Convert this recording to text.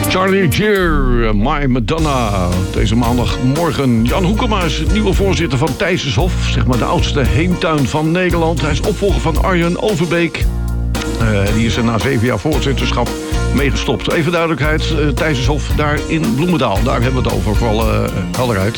Charlie Geer, My Madonna. Deze maandagmorgen. Jan Hoekema is het nieuwe voorzitter van Thijsenshof. Zeg maar de oudste heemtuin van Nederland. Hij is opvolger van Arjen Overbeek. Die is er na 7 jaar voorzitterschap meegestopt. Even duidelijkheid, Thijsenshof daar in Bloemendaal. Daar hebben we het over, voor alle helderheid.